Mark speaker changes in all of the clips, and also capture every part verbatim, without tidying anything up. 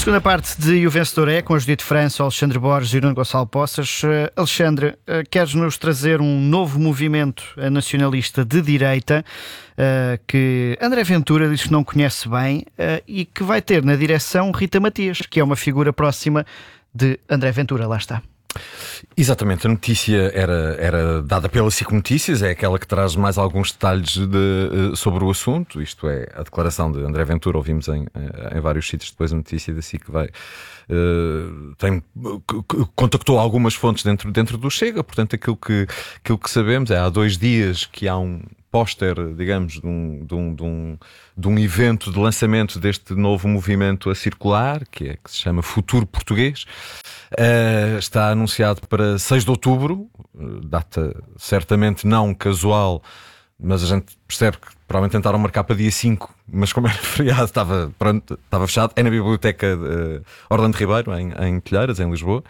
Speaker 1: Segunda parte de O Vencedor é, com a Judite França, Alexandre Borges e Nuno Gonçalo Poças. Uh, Alexandre, uh, queres-nos trazer um novo movimento nacionalista de direita uh, que André Ventura diz que não conhece bem uh, e que vai ter na direção Rita Matias, que é uma figura próxima de André Ventura. Lá está.
Speaker 2: Exatamente, a notícia era, era dada pela SIC Notícias, é aquela que traz mais alguns detalhes de, sobre o assunto, isto é, a declaração de André Ventura, ouvimos em, em vários sítios depois a notícia da SIC vai, uh, tem, contactou algumas fontes dentro, dentro do Chega, portanto aquilo que, aquilo que sabemos é há dois dias que há um póster, digamos, de um, de, um, de, um, de um evento de lançamento deste novo movimento a circular, que, é, que se chama Futuro Português. Uh, está anunciado para seis de outubro, data certamente não casual, mas a gente percebe que provavelmente tentaram marcar para dia cinco, mas como era feriado estava, pronto, estava fechado. É na Biblioteca de Orlando Ribeiro, em, em Telheiras, em Lisboa.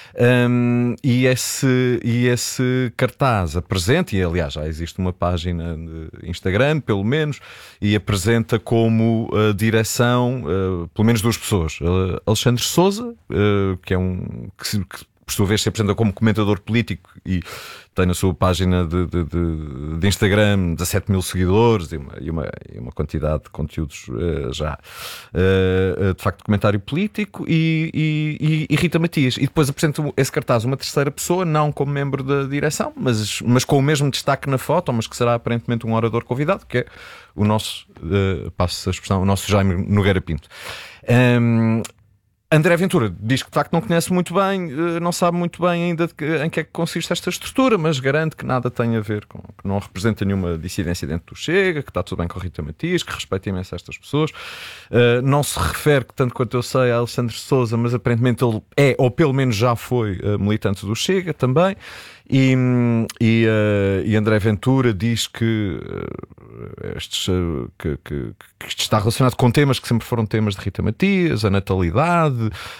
Speaker 2: Um, e, esse, e esse cartaz apresenta, e aliás já existe uma página de Instagram, pelo menos, e apresenta como uh, direção uh, pelo menos duas pessoas. Uh, Alexandre Sousa, uh, que é um que, se, que por sua vez se apresenta como comentador político e tem na sua página de, de, de, de Instagram dezassete mil seguidores e uma, e uma, e uma quantidade de conteúdos uh, já uh, de facto de comentário político, e, e, e Rita Matias. E depois apresenta esse cartaz uma terceira pessoa, não como membro da direção, mas, mas com o mesmo destaque na foto, mas que será aparentemente um orador convidado, que é o nosso, uh, passo a expressão, o nosso Jaime Nogueira Pinto. Um, André Ventura diz que de facto não conhece muito bem, não sabe muito bem ainda em que é que consiste esta estrutura, mas garante que nada tem a ver com, que não representa nenhuma dissidência dentro do Chega, que está tudo bem com a Rita Matias, que respeita imenso estas pessoas. Uh, não se refere, tanto quanto eu sei, a Alexandre Sousa, mas aparentemente ele é, ou pelo menos já foi, uh, militante do Chega também. E, e, uh, e André Ventura diz que, uh, estes, uh, que, que, que isto está relacionado com temas que sempre foram temas de Rita Matias, a natalidade,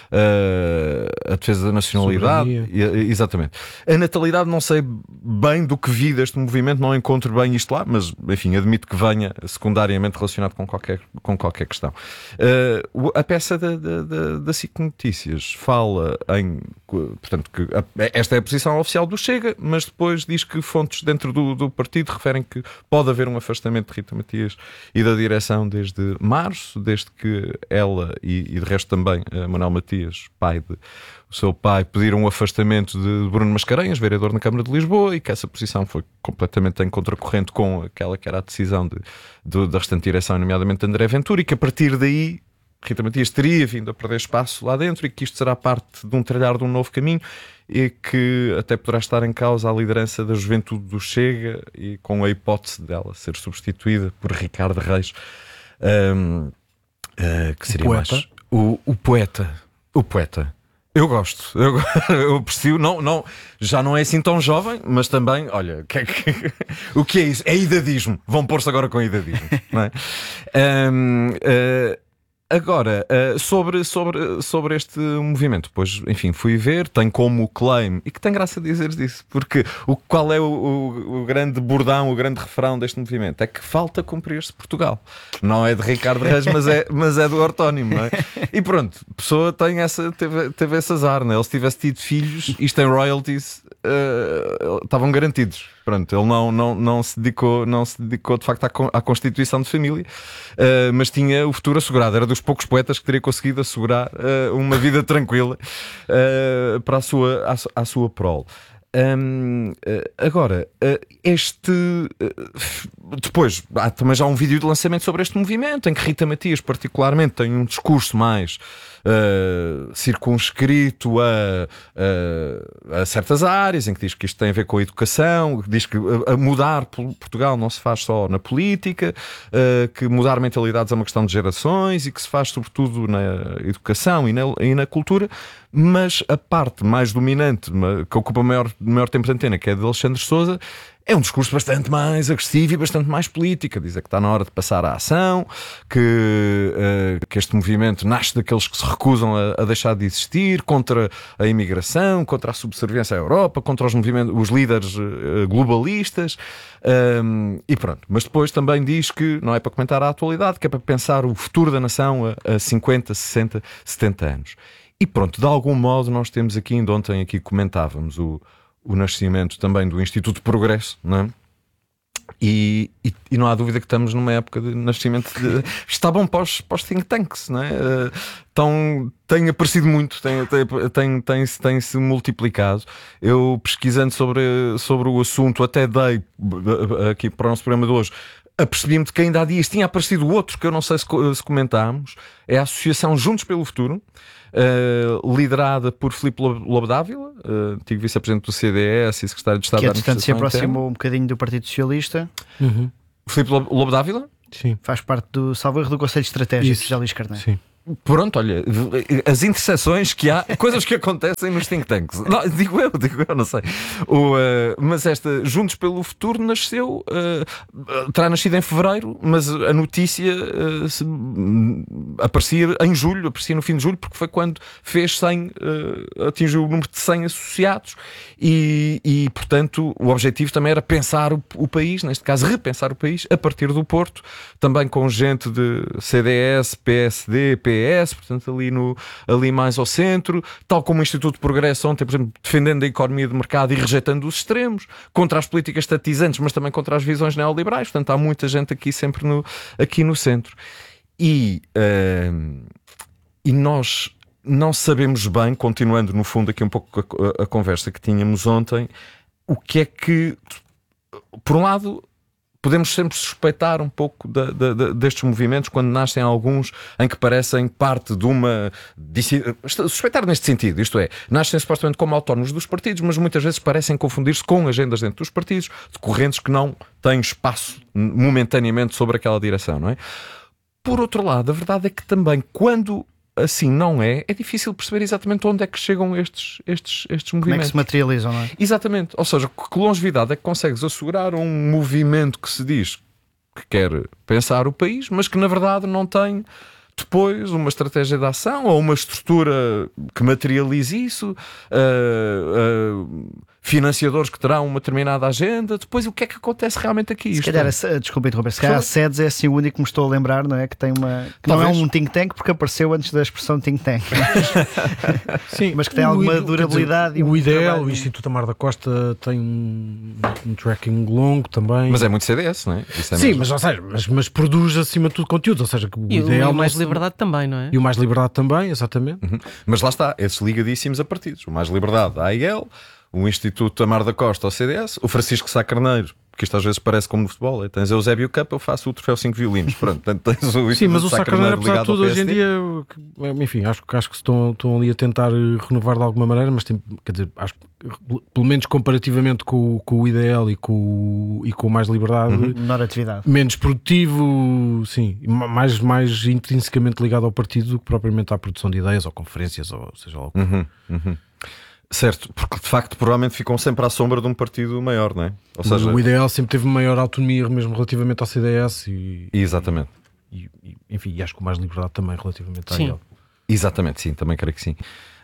Speaker 2: uh, a defesa da nacionalidade. E, exatamente. A natalidade não sei bem do que vi deste movimento, não encontro bem isto lá, mas enfim, admito que venha secundariamente relacionado com qualquer, com qualquer questão. Uh, a peça da, da, da, da SIC Notícias fala em, portanto, que a, esta é a posição oficial do Chega, mas depois diz que fontes dentro do, do partido referem que pode haver um afastamento de Rita Matias e da direção desde março, desde que ela e, e de resto também Manuel Matias, pai de, o seu pai, pediram um afastamento de Bruno Mascarenhas, vereador na Câmara de Lisboa, e que essa posição foi completamente em contracorrente com aquela que era a decisão de, de, da restante direção, nomeadamente de André Ventura, e que a partir daí Rita Matias teria vindo a perder espaço lá dentro, e que isto será parte de um trilhar de um novo caminho, e que até poderá estar em causa a liderança da juventude do Chega, e com a hipótese dela ser substituída por Ricardo Reis, um, uh, que seria o mais o, o poeta. O poeta. Eu gosto, eu, eu aprecio, não, não, já não é assim tão jovem, mas também, olha, que, que, o que é isso? É idadismo. Vão pôr-se agora com idadismo, não é? Um, uh, Agora, uh, sobre, sobre, sobre este movimento, pois, enfim, fui ver, tem como claim, e que tem graça dizeres isso, porque o, qual é o, o, o grande bordão, o grande refrão deste movimento? É que falta cumprir-se Portugal. Não é de Ricardo Reis, mas é, mas é do ortónimo, não é? E pronto, a pessoa tem essa, teve, teve esse azar, não é? Ele se tivesse tido filhos, isto em royalties, uh, estavam garantidos. Pronto, ele não, não, não, se dedicou, não se dedicou de facto à, à constituição de família, uh, mas tinha o futuro assegurado. Era dos poucos poetas que teria conseguido assegurar uh, uma vida tranquila uh, para a sua, à, à sua prole. Um, uh, agora, uh, este uh, depois há também já um vídeo de lançamento sobre este movimento, em que Rita Matias particularmente tem um discurso mais uh, circunscrito a, a, a certas áreas, em que diz que isto tem a ver com a educação, diz que a, a mudar Portugal não se faz só na política, uh, que mudar mentalidades é uma questão de gerações, e que se faz sobretudo na educação e na, e na cultura. Mas a parte mais dominante, que ocupa o maior, maior tempo de antena, que é de Alexandre Sousa, é um discurso bastante mais agressivo e bastante mais político. Dizer que está na hora de passar à ação, que, uh, que este movimento nasce daqueles que se recusam a, a deixar de existir, contra a imigração, contra a subserviência à Europa, contra os, movimentos, os líderes uh, globalistas. Um, e pronto. Mas depois também diz que não é para comentar a atualidade, que é para pensar o futuro da nação a, a cinquenta, sessenta, setenta anos. E pronto, de algum modo nós temos aqui, ainda ontem aqui comentávamos o o nascimento também do Instituto de Progresso, não é? E, e, e não há dúvida que estamos numa época de nascimento de... Está bom para os, para os think tanks, não é? Então, tem aparecido muito, tem, tem, tem, tem, tem se multiplicado. Eu, pesquisando sobre, sobre o assunto, até dei aqui para o nosso programa de hoje, apercebi-me de que ainda há dias tinha aparecido outro que eu não sei se, se comentámos. É a Associação Juntos pelo Futuro, uh, liderada por Filipe Lobo Dávila, uh, antigo vice-presidente do C D S e secretário de Estado
Speaker 1: que
Speaker 2: da
Speaker 1: entretanto se
Speaker 2: Administração
Speaker 1: aproximou
Speaker 2: Interna.
Speaker 1: um bocadinho do Partido Socialista.
Speaker 3: Uhum.
Speaker 2: Filipe Lobo, Lobo Dávila?
Speaker 3: Sim.
Speaker 1: Faz parte do salvo erro do Conselho Estratégico
Speaker 3: Isso.
Speaker 1: de José Luís Carneiro.
Speaker 3: Sim.
Speaker 2: Pronto, olha, as interseções que há, coisas que acontecem nos think tanks. Não, digo eu, digo eu, não sei. O, uh, mas esta Juntos pelo Futuro nasceu, uh, terá nascido em fevereiro, mas a notícia uh, se, um, aparecia em julho, aparecia no fim de julho, porque foi quando fez cem, uh, atingiu o número de cem associados e, e portanto, o objetivo também era pensar o, o país, neste caso, repensar o país a partir do Porto, também com gente de C D S, P S D, P S, portanto ali, no, ali mais ao centro, tal como o Instituto de Progresso ontem, por exemplo, defendendo a economia de mercado e rejeitando os extremos, contra as políticas estatizantes, mas também contra as visões neoliberais. Portanto, há muita gente aqui sempre no, aqui no centro. E, uh, e nós não sabemos bem, continuando no fundo aqui um pouco a, a conversa que tínhamos ontem, o que é que, por um lado, podemos sempre suspeitar um pouco de, de, de, destes movimentos quando nascem alguns em que parecem parte de uma... Suspeitar neste sentido, isto é, nascem supostamente como autónomos dos partidos, mas muitas vezes parecem confundir-se com agendas dentro dos partidos, de correntes que não têm espaço momentaneamente sobre aquela direção, não é? Por outro lado, a verdade é que também quando assim não é, é difícil perceber exatamente onde é que chegam estes, estes, estes movimentos.
Speaker 1: Como é que se materializam, não é?
Speaker 2: Exatamente. Ou seja, que longevidade é que consegues assegurar um movimento que se diz que quer pensar o país, mas que na verdade não tem depois uma estratégia de ação ou uma estrutura que materialize isso, uh, uh, financiadores que terão uma determinada agenda. Depois o que é que acontece realmente aqui?
Speaker 1: Se
Speaker 2: Isto
Speaker 1: calhar,
Speaker 2: é...
Speaker 1: a, desculpa interromper, se calhar a SEDES é assim o único que me estou a lembrar, não é? Que tem uma. Que não é um think tank porque apareceu antes da expressão think tank.
Speaker 3: Sim,
Speaker 1: mas que tem
Speaker 3: o
Speaker 1: alguma
Speaker 3: ide-
Speaker 1: durabilidade.
Speaker 3: quer dizer,
Speaker 1: e um
Speaker 3: o ideal,
Speaker 1: trabalho.
Speaker 3: o Instituto Amar da Costa tem um, um tracking longo também.
Speaker 2: Mas é muito C D S, não é? Isso é
Speaker 3: Sim,
Speaker 2: mesmo.
Speaker 3: mas, ou seja, mas, mas produz acima de tudo conteúdos, ou seja, que o
Speaker 4: E o,
Speaker 3: ideal
Speaker 4: e o mais
Speaker 3: não se-
Speaker 4: liberdade também, não é?
Speaker 3: E o mais liberdade também, exatamente.
Speaker 2: Uhum. Mas lá está, esses ligadíssimos a partidos. O Mais Liberdade, a A I L, o Instituto Amar da Costa, ao C D S, o Francisco Sá Carneiro, porque isto às vezes parece como no futebol. É, tens a Eusébio Cup, eu faço o troféu cinco violinos. Pronto, portanto, tens o
Speaker 3: Sim, mas o
Speaker 2: Sá
Speaker 3: Sá Carneiro, apesar de
Speaker 2: ligado ao
Speaker 3: tudo, hoje em
Speaker 2: P S D.
Speaker 3: dia, enfim, acho, acho que estão, estão ali a tentar renovar de alguma maneira, mas tem, quer dizer, acho que pelo menos comparativamente com, o- com o I D L e com, o- e com o Mais Liberdade,
Speaker 1: Menor atividade.
Speaker 3: menos produtivo, sim, e ma- mais, mais intrinsecamente ligado ao partido do que propriamente à produção de ideias ou conferências, ou seja lá o que.
Speaker 2: Uhum, uhum. Certo, porque de facto provavelmente ficam sempre à sombra de um partido maior, não é? Ou seja,
Speaker 3: O I D L sempre teve maior autonomia mesmo relativamente ao C D S e,
Speaker 2: exatamente.
Speaker 3: e, e, enfim, e acho que o Mais Liberdade também relativamente à
Speaker 4: Sim.
Speaker 3: I D L.
Speaker 2: Exatamente, sim, também creio que sim.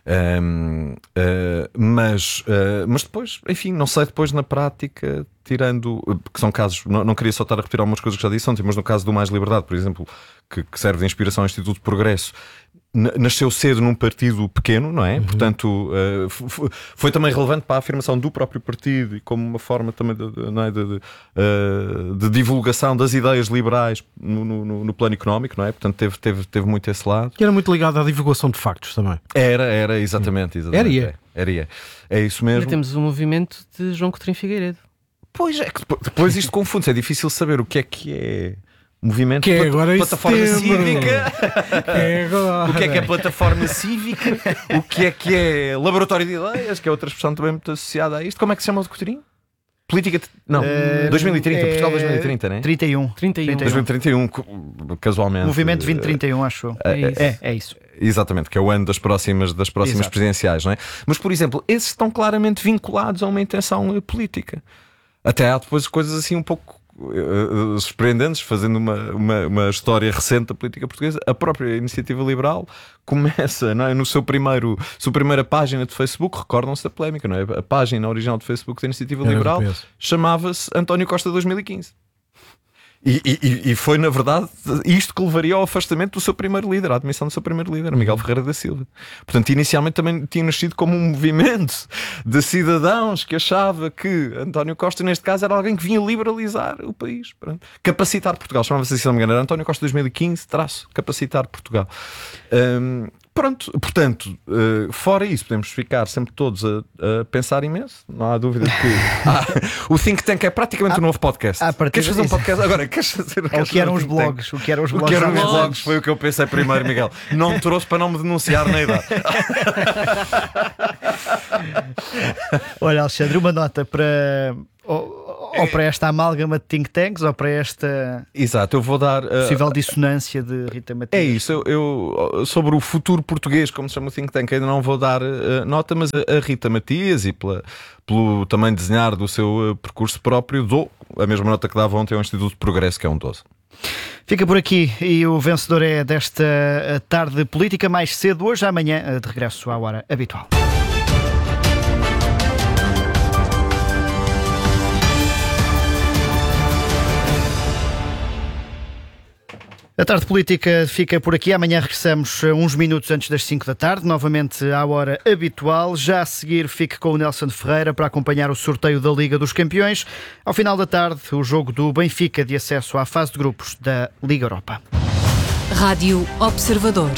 Speaker 2: Ahm, ah, mas, ah, mas depois, enfim, não sei depois na prática, tirando, que são casos, não, não queria só estar a repetir algumas coisas que já disse ontem, mas no caso do Mais Liberdade, por exemplo, que, que serve de inspiração ao Instituto de Progresso, na- nasceu cedo num partido pequeno, não é?
Speaker 3: Uhum.
Speaker 2: Portanto, ah, f- f- foi também relevante para a afirmação do próprio partido e como uma forma também de, de, não é? de, de, ah, de divulgação das ideias liberais no, no, no plano económico, não é? Portanto, teve, teve, teve muito esse lado.
Speaker 3: Que era muito ligado à divulgação de factos também.
Speaker 2: Era, era, exatamente. exatamente.
Speaker 3: Era e é.
Speaker 2: É, era e é. É isso
Speaker 4: Ainda
Speaker 2: mesmo.
Speaker 4: temos o movimento de João Coutinho Figueiredo.
Speaker 2: Pois é, que depois, depois isto confunde-se. É difícil saber o que é que é movimento,
Speaker 3: Que é
Speaker 2: plata-
Speaker 3: agora em
Speaker 2: plataforma
Speaker 3: setembro.
Speaker 2: cívica,
Speaker 3: É agora.
Speaker 2: o que é que é plataforma cívica, o que é que é laboratório de ideias, que é outra expressão também muito associada a isto. Como é que se chama o de Coutinho? Política. de- Não,
Speaker 1: Eh,
Speaker 2: dois mil e trinta,
Speaker 1: é
Speaker 2: Portugal dois mil e trinta, né?
Speaker 1: trinta e um.
Speaker 4: trinta e um.
Speaker 1: trinta e um.
Speaker 2: dois mil e trinta e um, cu- casualmente.
Speaker 1: Movimento vinte trinta e um, acho eu.
Speaker 4: É isso.
Speaker 1: É, é isso.
Speaker 2: Exatamente, que é o ano das próximas, das próximas
Speaker 1: Exato.
Speaker 2: presidenciais, não é? Mas, por exemplo, esses estão claramente vinculados a uma intenção eh, política. Até há depois coisas assim um pouco uh, uh, surpreendentes, fazendo uma, uma, uma história recente da política portuguesa. A própria Iniciativa Liberal começa, não é? No seu primeiro, sua primeira página de Facebook, recordam-se da polémica, não é? A página original de Facebook da Iniciativa
Speaker 3: Era
Speaker 2: Liberal
Speaker 3: do P S.
Speaker 2: chamava-se António Costa dois mil e quinze. E, e, e foi, na verdade, isto que levaria ao afastamento do seu primeiro líder, à admissão do seu primeiro líder, Miguel Ferreira da Silva. Portanto, inicialmente também tinha nascido como um movimento de cidadãos que achava que António Costa, neste caso, era alguém que vinha liberalizar o país. Pronto. Capacitar Portugal. Chamava-se, se não me engano, era António Costa dois mil e quinze, traço, capacitar Portugal. Hum, Pronto, portanto, uh, fora isso, podemos ficar sempre todos a, a pensar imenso. Não há dúvida de que ah, o Think Tank é praticamente um novo podcast.
Speaker 1: à partida-
Speaker 2: Queres fazer um podcast? Agora, queres fazer
Speaker 1: O
Speaker 2: queres
Speaker 1: que eram
Speaker 2: fazer
Speaker 1: os
Speaker 2: um Think Tank?
Speaker 1: blogs? O que eram os
Speaker 2: O
Speaker 1: blogs?
Speaker 2: que eram os
Speaker 1: há-
Speaker 2: blogs foi o que eu pensei primeiro, Miguel. Não me trouxe para não me denunciar na idade.
Speaker 1: Olha, Alexandre, uma nota para. Ou, ou para esta amálgama de think tanks, ou para esta
Speaker 2: Exato, eu vou dar. uh,
Speaker 1: possível dissonância de Rita Matias.
Speaker 2: É isso, eu, eu- sobre o futuro português, como se chama o Think Tank, ainda não vou dar uh, nota, mas a, a Rita Matias e pela, pelo também desenhar do seu uh, percurso próprio, dou a mesma nota que dava ontem ao Instituto de Progresso, que é um doze.
Speaker 1: Fica por aqui e o vencedor é desta eh, tarde política mais cedo, hoje, amanhã, eh, de regresso à hora habitual. A tarde política fica por aqui. Amanhã regressamos uns minutos antes das cinco da tarde, novamente à hora habitual. Já a seguir, fique com o Nelson Ferreira para acompanhar o sorteio da Liga dos Campeões. Ao final da tarde, o jogo do Benfica de acesso à fase de grupos da Liga Europa.
Speaker 5: Rádio Observador.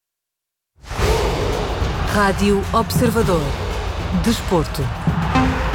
Speaker 5: Rádio Observador. Desporto.